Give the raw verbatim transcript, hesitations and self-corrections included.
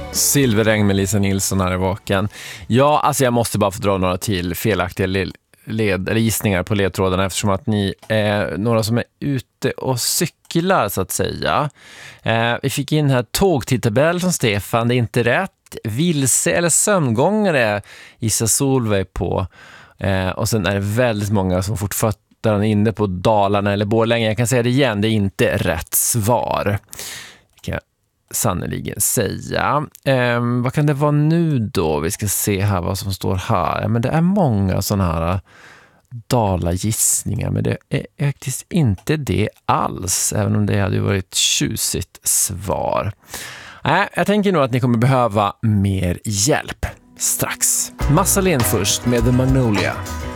Silverregn med Lisa Nilsson här i vaken. Ja, alltså jag måste bara få dra några till felaktiga led, led, eller gissningar på ledtrådarna eftersom att ni är några som är ute och cyklar så att säga. Eh, vi fick in här tågtidtabell från Stefan, det är inte rätt. Vilse eller sömngångare gissar Solveig på. Eh, och sen är det väldigt många som fortfarande är inne på Dalarna eller Borlänge. Jag kan säga det igen, det är inte rätt svar. Kan jag sannoliken säga. Eh, vad kan det vara nu då? Vi ska se här vad som står här. Ja, men det är många sådana här Dala-gissningar, men det är faktiskt inte det alls, även om det hade varit ett tjusigt svar. Nej, jag tänker nog att ni kommer behöva mer hjälp strax. Massalin först med The Magnolia.